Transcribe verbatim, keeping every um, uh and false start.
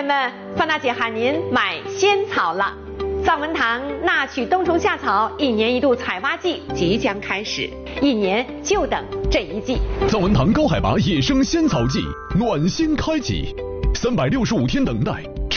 人们，范大姐喊您买仙草了。藏文堂纳曲冬虫夏草一年一度采挖季即将开始，一年就等这一季。 藏文堂高海拔野生仙草季暖心开启，三百六十五天等待。